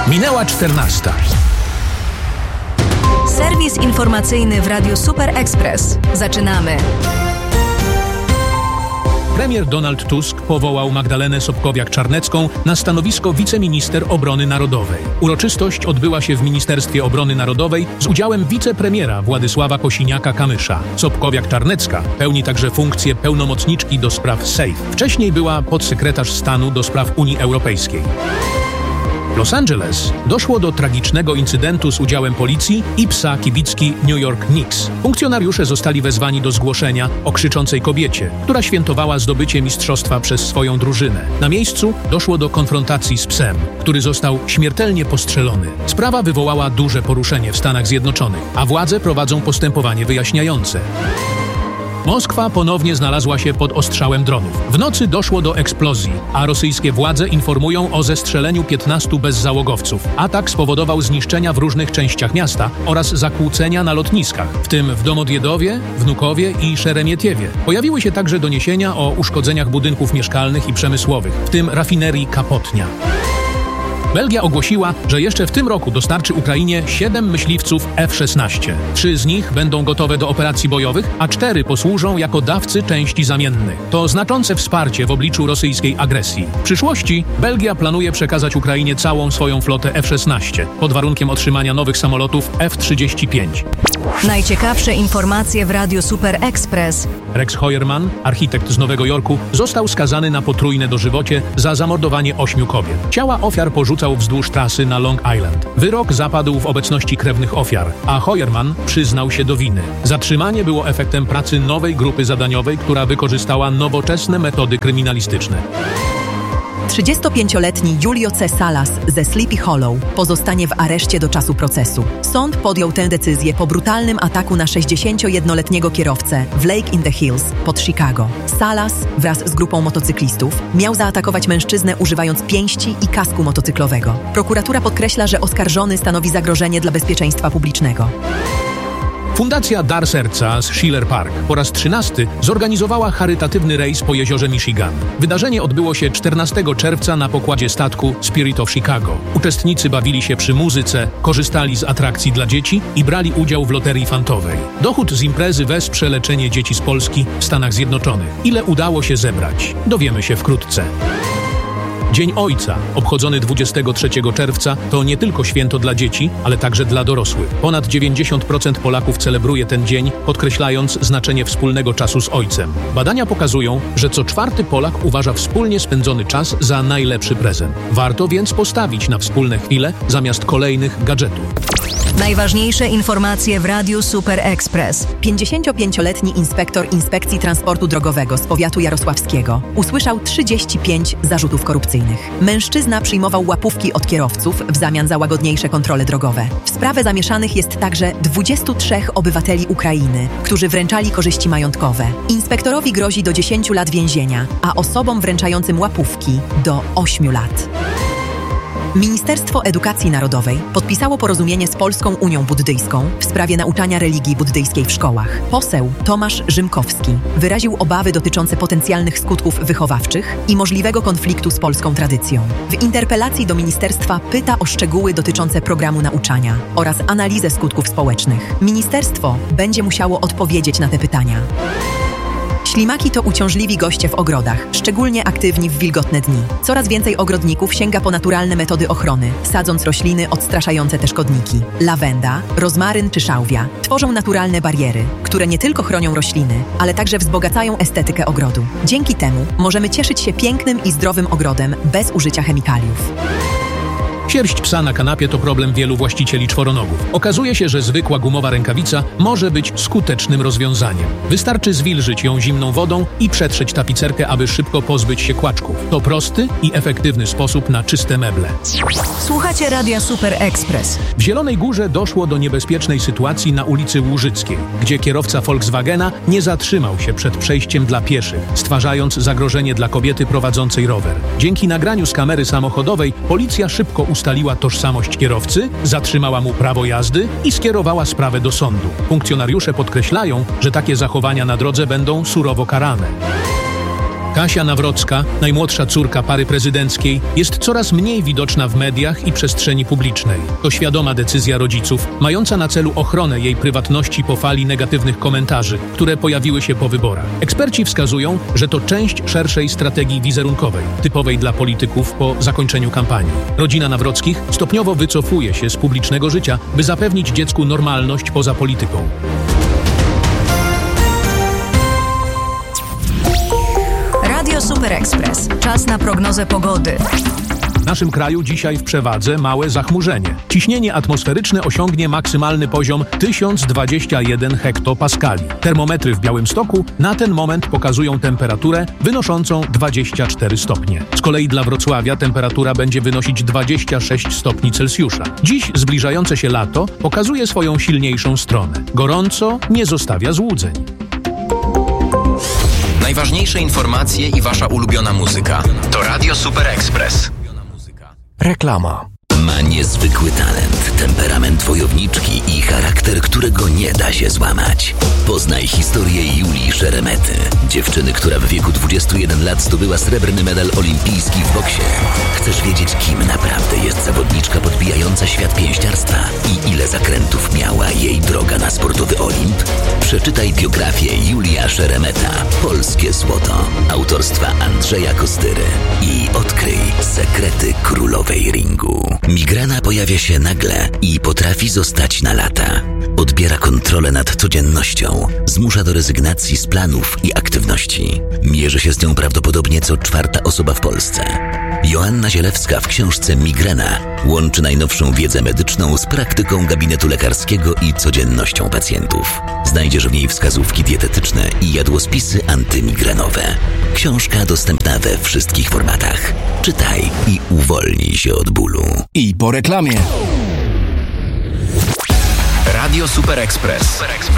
Minęła 14. Serwis informacyjny w Radiu Super Express. Zaczynamy. Premier Donald Tusk powołał Magdalenę Sobkowiak-Czarnecką na stanowisko wiceminister obrony narodowej. Uroczystość odbyła się w Ministerstwie Obrony Narodowej z udziałem wicepremiera Władysława Kosiniaka-Kamysza. Sobkowiak-Czarnecka pełni także funkcję pełnomocniczki do spraw SAFE. Wcześniej była podsekretarz stanu do spraw Unii Europejskiej. W Los Angeles doszło do tragicznego incydentu z udziałem policji i psa kibicki New York Knicks. Funkcjonariusze zostali wezwani do zgłoszenia o krzyczącej kobiecie, która świętowała zdobycie mistrzostwa przez swoją drużynę. Na miejscu doszło do konfrontacji z psem, który został śmiertelnie postrzelony. Sprawa wywołała duże poruszenie w Stanach Zjednoczonych, a władze prowadzą postępowanie wyjaśniające. Moskwa ponownie znalazła się pod ostrzałem dronów. W nocy doszło do eksplozji, a rosyjskie władze informują o zestrzeleniu 15 bezzałogowców. Atak spowodował zniszczenia w różnych częściach miasta oraz zakłócenia na lotniskach, w tym w Domodjedowie, Wnukowie i Szeremietiewie. Pojawiły się także doniesienia o uszkodzeniach budynków mieszkalnych i przemysłowych, w tym rafinerii Kapotnia. Belgia ogłosiła, że jeszcze w tym roku dostarczy Ukrainie 7 myśliwców F-16. 3 z nich będą gotowe do operacji bojowych, a 4 posłużą jako dawcy części zamiennych. To znaczące wsparcie w obliczu rosyjskiej agresji. W przyszłości Belgia planuje przekazać Ukrainie całą swoją flotę F-16, pod warunkiem otrzymania nowych samolotów F-35. Najciekawsze informacje w Radiu Super Express. Rex Heuermann, architekt z Nowego Jorku, został skazany na potrójne dożywocie za zamordowanie 8 kobiet. Ciała ofiar porzucał wzdłuż trasy na Long Island. Wyrok zapadł w obecności krewnych ofiar, a Heuermann przyznał się do winy. Zatrzymanie było efektem pracy nowej grupy zadaniowej, która wykorzystała nowoczesne metody kryminalistyczne. 35-letni Julio C. Salas ze Sleepy Hollow pozostanie w areszcie do czasu procesu. Sąd podjął tę decyzję po brutalnym ataku na 61-letniego kierowcę w Lake in the Hills pod Chicago. Salas wraz z grupą motocyklistów miał zaatakować mężczyznę używając pięści i kasku motocyklowego. Prokuratura podkreśla, że oskarżony stanowi zagrożenie dla bezpieczeństwa publicznego. Fundacja Dar Serca z Schiller Park po raz 13 zorganizowała charytatywny rejs po jeziorze Michigan. Wydarzenie odbyło się 14 czerwca na pokładzie statku Spirit of Chicago. Uczestnicy bawili się przy muzyce, korzystali z atrakcji dla dzieci i brali udział w loterii fantowej. Dochód z imprezy wesprze leczenie dzieci z Polski w Stanach Zjednoczonych. Ile udało się zebrać? Dowiemy się wkrótce. Dzień Ojca, obchodzony 23 czerwca, to nie tylko święto dla dzieci, ale także dla dorosłych. Ponad 90% Polaków celebruje ten dzień, podkreślając znaczenie wspólnego czasu z ojcem. Badania pokazują, że co 4 Polak uważa wspólnie spędzony czas za najlepszy prezent. Warto więc postawić na wspólne chwile zamiast kolejnych gadżetów. Najważniejsze informacje w Radiu Super Express. 55-letni inspektor Inspekcji Transportu Drogowego z powiatu jarosławskiego usłyszał 35 zarzutów korupcyjnych. Mężczyzna przyjmował łapówki od kierowców w zamian za łagodniejsze kontrole drogowe. W sprawę zamieszanych jest także 23 obywateli Ukrainy, którzy wręczali korzyści majątkowe. Inspektorowi grozi do 10 lat więzienia, a osobom wręczającym łapówki do 8 lat. Ministerstwo Edukacji Narodowej podpisało porozumienie z Polską Unią Buddyjską w sprawie nauczania religii buddyjskiej w szkołach. Poseł Tomasz Rzymkowski wyraził obawy dotyczące potencjalnych skutków wychowawczych i możliwego konfliktu z polską tradycją. W interpelacji do ministerstwa pyta o szczegóły dotyczące programu nauczania oraz analizę skutków społecznych. Ministerstwo będzie musiało odpowiedzieć na te pytania. Ślimaki to uciążliwi goście w ogrodach, szczególnie aktywni w wilgotne dni. Coraz więcej ogrodników sięga po naturalne metody ochrony, sadząc rośliny odstraszające te szkodniki. Lawenda, rozmaryn czy szałwia tworzą naturalne bariery, które nie tylko chronią rośliny, ale także wzbogacają estetykę ogrodu. Dzięki temu możemy cieszyć się pięknym i zdrowym ogrodem bez użycia chemikaliów. Sierść psa na kanapie to problem wielu właścicieli czworonogów. Okazuje się, że zwykła gumowa rękawica może być skutecznym rozwiązaniem. Wystarczy zwilżyć ją zimną wodą i przetrzeć tapicerkę, aby szybko pozbyć się kłaczków. To prosty i efektywny sposób na czyste meble. Słuchacie Radia Super Express. W Zielonej Górze doszło do niebezpiecznej sytuacji na ulicy Łużyckiej, gdzie kierowca Volkswagena nie zatrzymał się przed przejściem dla pieszych, stwarzając zagrożenie dla kobiety prowadzącej rower. Dzięki nagraniu z kamery samochodowej policja szybko ustaliła tożsamość kierowcy, zatrzymała mu prawo jazdy i skierowała sprawę do sądu. Funkcjonariusze podkreślają, że takie zachowania na drodze będą surowo karane. Kasia Nawrocka, najmłodsza córka pary prezydenckiej, jest coraz mniej widoczna w mediach i przestrzeni publicznej. To świadoma decyzja rodziców, mająca na celu ochronę jej prywatności po fali negatywnych komentarzy, które pojawiły się po wyborach. Eksperci wskazują, że to część szerszej strategii wizerunkowej, typowej dla polityków po zakończeniu kampanii. Rodzina Nawrockich stopniowo wycofuje się z publicznego życia, by zapewnić dziecku normalność poza polityką. Radio Super Express. Czas na prognozę pogody. W naszym kraju dzisiaj w przewadze małe zachmurzenie. Ciśnienie atmosferyczne osiągnie maksymalny poziom 1021 hektopaskali. Termometry w Białymstoku na ten moment pokazują temperaturę wynoszącą 24 stopnie. Z kolei dla Wrocławia temperatura będzie wynosić 26 stopni Celsjusza. Dziś zbliżające się lato pokazuje swoją silniejszą stronę. Gorąco nie zostawia złudzeń. Najważniejsze informacje i wasza ulubiona muzyka. To Radio Super Express. Reklama. Ma niezwykły talent, temperament wojowniczki i charakter, którego nie da się złamać. Poznaj historię Julii Szeremety, dziewczyny, która w wieku 21 lat zdobyła srebrny medal olimpijski w boksie. Chcesz wiedzieć, kim naprawdę jest zawodniczka podbijająca świat pięściarstwa i ile zakrętów miała jej droga na sportowy Olimp? Przeczytaj biografię Julia Szeremeta, Polskie Złoto, autorstwa Andrzeja Kostyry i odkryj sekrety królowej ringu. Migrena pojawia się nagle i potrafi zostać na lata. Odbiera kontrolę nad codziennością, zmusza do rezygnacji z planów i aktywności. Mierzy się z nią prawdopodobnie co czwarta osoba w Polsce. Joanna Zielewska w książce Migrena łączy najnowszą wiedzę medyczną z praktyką gabinetu lekarskiego i codziennością pacjentów. Znajdziesz w niej wskazówki dietetyczne i jadłospisy antymigrenowe. Książka dostępna we wszystkich formatach. Czytaj i uwolnij się od bólu. I po reklamie. Radio Super Express.